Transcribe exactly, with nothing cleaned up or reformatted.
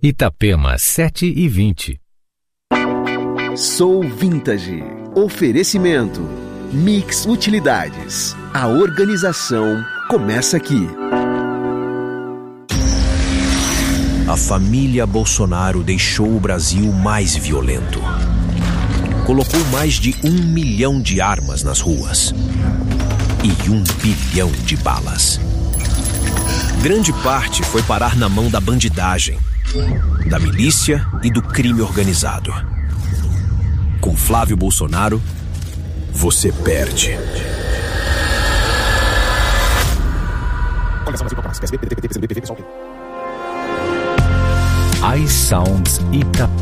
Itapema sete e vinte. Sou Vintage. Oferecimento Mix Utilidades. A organização começa aqui. A família Bolsonaro deixou o Brasil mais violento. Colocou mais de um milhão de armas nas ruas e um bilhão de balas. Grande parte foi parar na mão da bandidagem, da milícia e do crime organizado. Com Flávio Bolsonaro, você perde. iSounds Itapema.